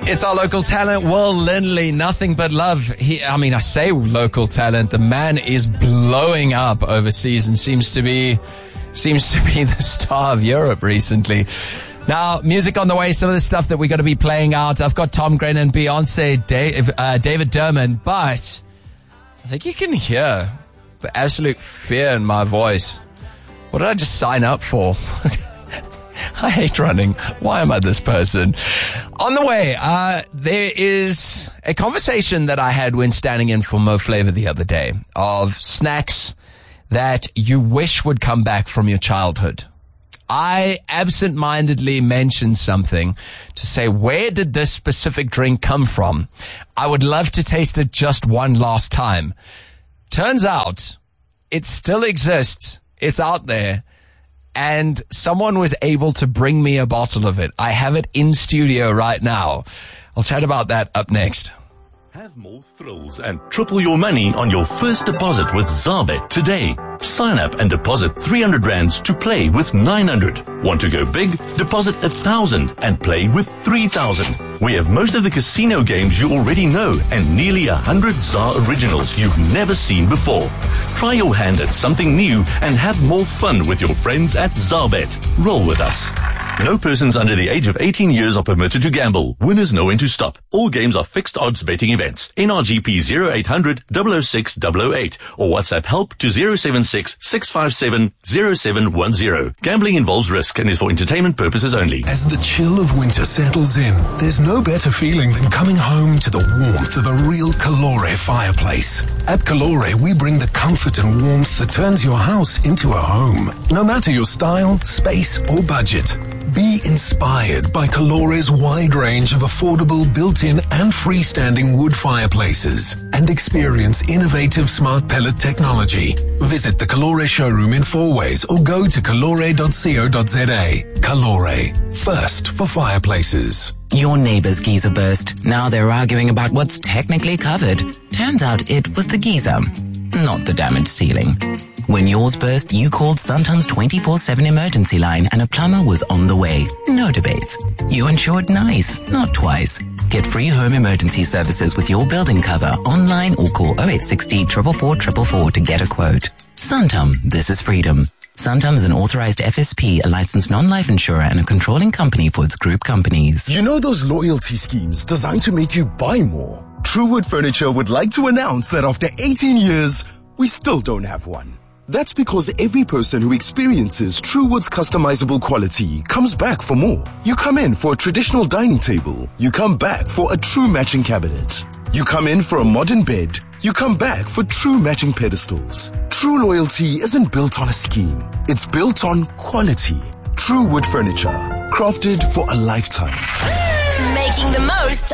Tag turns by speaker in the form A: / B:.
A: It's our local talent, Will Lindley, Nothing But Love. I say local talent. The man is blowing up overseas and seems to be the star of Europe recently. Now, music on the way, some of the stuff that we're going to be playing out. I've got Tom Grennan, Beyonce, David Derman, but I think you can hear the absolute fear in my voice. What did I just sign up for? I hate running. Why am I this person? On the way, there is a conversation that I had when standing in for Mo Flavor the other day of snacks that you wish would come back from your childhood. I absent-mindedly mentioned something to say, where did this specific drink come from? I would love to taste it just one last time. Turns out, it still exists. It's out there. And someone was able to bring me a bottle of it. I have it in studio right now. I'll chat about that up next.
B: Have more thrills and triple your money on your first deposit with ZARBET today. Sign up and deposit 300 rands to play with 900. Want to go big? Deposit 1,000 and play with 3,000. We have most of the casino games you already know and nearly 100 ZAR originals you've never seen before. Try your hand at something new and have more fun with your friends at ZARBET. Roll with us. No persons under the age of 18 years are permitted to gamble. Winners know when to stop. All games are fixed odds betting events. NRGP 0800 006 008 or WhatsApp help to 076 657 0710. Gambling involves risk and is for entertainment purposes only.
C: As the chill of winter settles in, there's no better feeling than coming home to the warmth of a real Calore fireplace. At Calore, we bring the comfort and warmth that turns your house into a home. No matter your style, space, or budget. Be inspired by Calore's wide range of affordable built-in and freestanding wood fireplaces and experience innovative smart pellet technology. Visit the Calore showroom in Fourways or go to calore.co.za. Calore, first for fireplaces.
D: Your neighbor's geyser burst. Now they're arguing about what's technically covered. Turns out it was the geyser, not the damaged ceiling. When yours burst, you called Santam's 24/7 emergency line and a plumber was on the way. No debates. You insured nice, not twice. Get free home emergency services with your building cover online or call 0860 444 444 to get a quote. Santam, this is freedom. Santam is an authorized FSP, a licensed non-life insurer and a controlling company for its group companies.
E: You know those loyalty schemes designed to make you buy more? Truewood Furniture would like to announce that after 18 years, we still don't have one. That's because every person who experiences Truewood's customizable quality comes back for more. You come in for a traditional dining table. You come back for a true matching cabinet. You come in for a modern bed. You come back for true matching pedestals. True loyalty isn't built on a scheme. It's built on quality. Truewood Furniture, crafted for a lifetime.
F: Making the most